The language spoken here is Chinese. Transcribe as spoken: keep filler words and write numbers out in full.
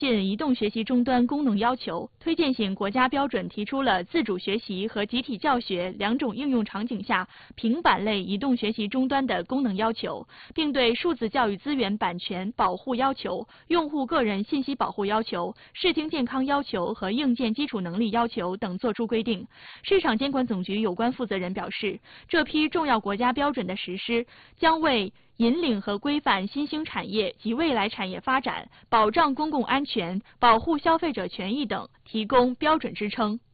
近移动学习终端功能要求，推荐型国家标准提出了自主学习和集体教学两种应用场景下平板类移动学习终端的功能要求，并对数字教育资源版权保护要求、用户个人信息保护要求、视听健康要求和硬件基础能力要求等作出规定。市场监管总局有关负责人表示，这批重要国家标准的实施将为引领和规范新兴产业及未来产业发展，保障公共安全、保护消费者权益等提供标准支撑。